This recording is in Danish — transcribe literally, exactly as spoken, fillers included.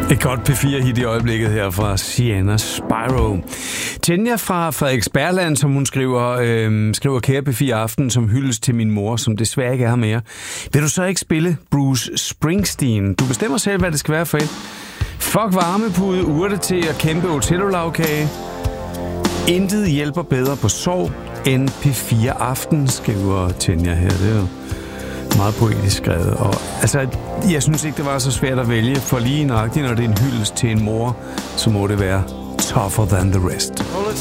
Et godt P fire hit i øjeblikket her fra Sienna Spyro. Tanja fra Frederiksbergland, som hun skriver, øh, skriver kære P fire Aften som hyldes til min mor, som desværre ikke er her mere. Vil du så ikke spille Bruce Springsteen? Du bestemmer selv, hvad det skal være for et. Fuck varmepude, urte til at kæmpe Otello-lavkage. Intet hjælper bedre på sorg end P fire Aften, skriver Tanja her. Det er jo meget poetisk skrevet. Og, altså, jeg synes ikke, det var så svært at vælge, for lige nøjagtigt, når det er en hyldest til en mor, så må det være Tougher Than The Rest. Well, it